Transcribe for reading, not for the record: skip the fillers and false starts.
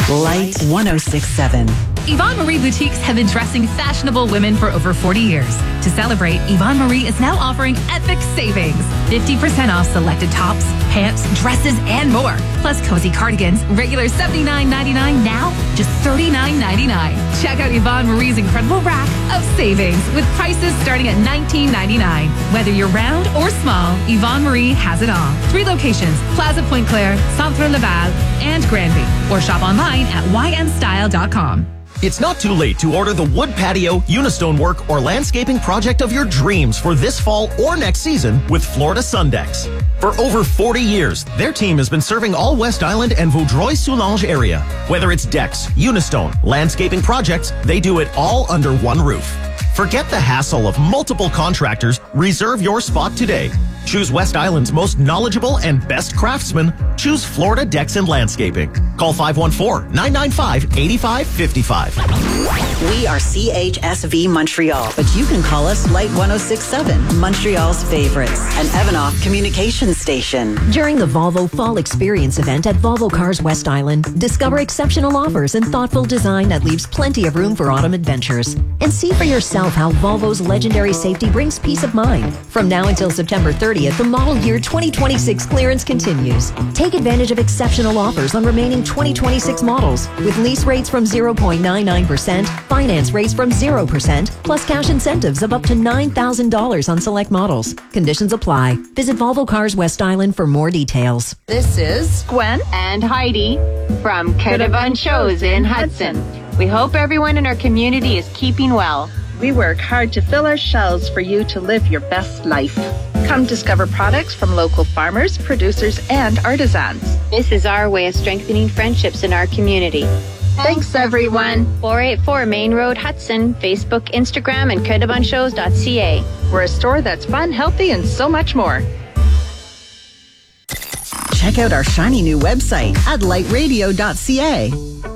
Light 106.7. Yvonne Marie Boutiques have been dressing fashionable women for over 40 years. To celebrate, Yvonne Marie is now offering epic savings. 50% off selected tops, pants, dresses, and more. Plus cozy cardigans, regular $79.99, now just $39.99. Check out Yvonne Marie's incredible rack of savings with prices starting at $19.99. Whether you're round or small, Yvonne Marie has it all. 3 locations, Plaza Pointe-Claire, Centre Laval, and Granby. Or shop online at ymstyle.com. It's not too late to order the wood patio, Unistone work, or landscaping project of your dreams for this fall or next season with Florida Sundex. For over 40 years, their team has been serving all West Island and Vaudreuil-Soulanges area. Whether it's decks, Unistone, landscaping projects, they do it all under one roof. Forget the hassle of multiple contractors. Reserve your spot today. Choose West Island's most knowledgeable and best craftsmen. Choose Florida Decks and Landscaping. Call 514-995-8555. We are CHSV Montreal, but you can call us Light 106.7, Montreal's favorites, an Evanoff communication station. During the Volvo Fall Experience event at Volvo Cars West Island, discover exceptional offers and thoughtful design that leaves plenty of room for autumn adventures. And see for yourself how Volvo's legendary safety brings peace of mind. From now until September 30th, the model year 2026 clearance continues. Take advantage of exceptional offers on remaining 2026 models with lease rates from 0.99%, finance rates from 0%, plus cash incentives of up to $9,000 on select models. Conditions apply. Visit Volvo Cars West Island for more details. This is Gwen and Heidi from Caravan Shows in Hudson. We hope everyone in our community is keeping well. We work hard to fill our shelves for you to live your best life. Come discover products from local farmers, producers, and artisans. This is our way of strengthening friendships in our community. Thanks, everyone. 484 Main Road, Hudson. Facebook, Instagram, and caravanShows.ca. We're a store that's fun, healthy, and so much more. Check out our shiny new website at lightradio.ca.